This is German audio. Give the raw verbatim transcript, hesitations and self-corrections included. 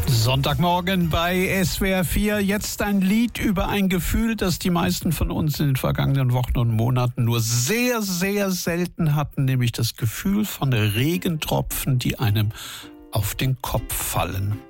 Sonntagmorgen bei S W R vier. Jetzt ein Lied über ein Gefühl, das die meisten von uns in den vergangenen Wochen und Monaten nur sehr, sehr selten hatten, nämlich das Gefühl von Regentropfen, die einem auf den Kopf fallen.